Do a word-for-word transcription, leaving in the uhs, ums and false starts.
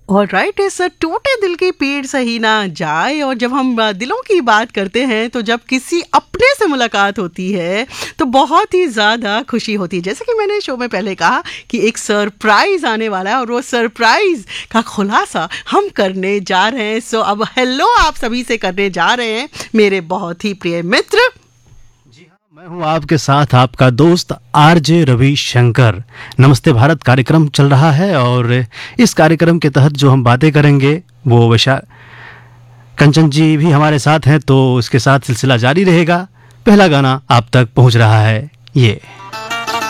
और राइट, इस टूटे दिल की पीड़ सही ना जाए। और जब हम अ, दिलों की बात करते हैं तो जब किसी अपने से मुलाकात होती है तो बहुत ही ज़्यादा खुशी होती है। जैसे कि मैंने शो में पहले कहा कि एक सरप्राइज़ आने वाला है और वो सरप्राइज़ का खुलासा हम करने जा रहे हैं। सो अब हेलो आप सभी से करने जा रहे हैं मेरे बहुत ही प्रिय मित्र। मैं हूं आपके साथ आपका दोस्त आरजे रवि शंकर। नमस्ते भारत कार्यक्रम चल रहा है और इस कार्यक्रम के तहत जो हम बातें करेंगे वो वैशा कंचन जी भी हमारे साथ हैं, तो इसके साथ सिलसिला जारी रहेगा। पहला गाना आप तक पहुंच रहा है ये।